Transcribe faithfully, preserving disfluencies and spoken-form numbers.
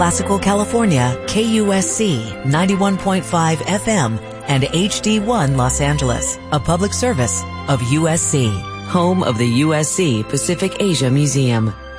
Classical California, K U S C ninety-one point five F M and H D one Los Angeles, a public service of U S C, home of the U S C Pacific Asia Museum.